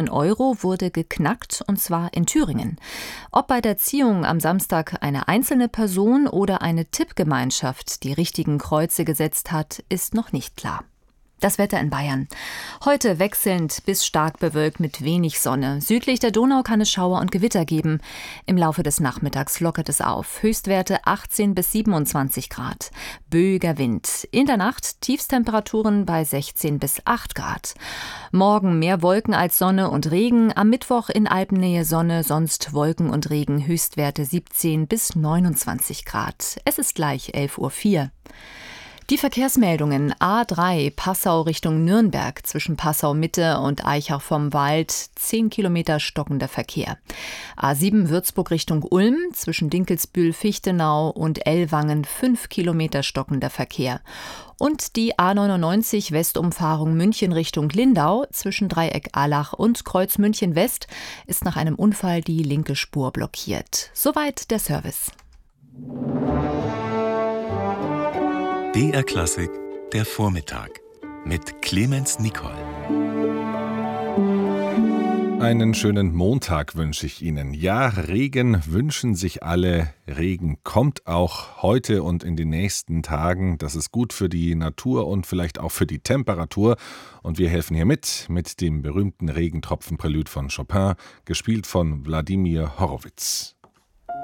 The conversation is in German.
Euro wurde geknackt, und zwar in Thüringen. Ob bei der Ziehung am Samstag eine einzelne Person oder eine Tippgemeinschaft die richtigen Kreuze gesetzt hat, ist noch nicht klar. Das Wetter in Bayern. Heute wechselnd bis stark bewölkt mit wenig Sonne. Südlich der Donau kann es Schauer und Gewitter geben. Im Laufe des Nachmittags lockert es auf. Höchstwerte 18 bis 27 Grad. Böiger Wind. In der Nacht Tiefstemperaturen bei 16 bis 8 Grad. Morgen mehr Wolken als Sonne und Regen. Am Mittwoch in Alpennähe Sonne, sonst Wolken und Regen. Höchstwerte 17 bis 29 Grad. Es ist gleich 11:04 Uhr. Die Verkehrsmeldungen: A3 Passau Richtung Nürnberg zwischen Passau Mitte und Aichach vom Wald 10 Kilometer stockender Verkehr. A7 Würzburg Richtung Ulm zwischen Dinkelsbühl-Fichtenau und Ellwangen 5 Kilometer stockender Verkehr. Und die A99 Westumfahrung München Richtung Lindau zwischen Dreieck Allach und Kreuz München West ist nach einem Unfall die linke Spur blockiert. Soweit der Service. BR Klassik, der Vormittag mit Clemens Nicol. Einen schönen Montag wünsche ich Ihnen. Ja, Regen wünschen sich alle. Regen kommt auch heute und in den nächsten Tagen. Das ist gut für die Natur und vielleicht auch für die Temperatur. Und wir helfen hier mit dem berühmten Regentropfen-Prälude von Chopin, gespielt von Wladimir Horowitz.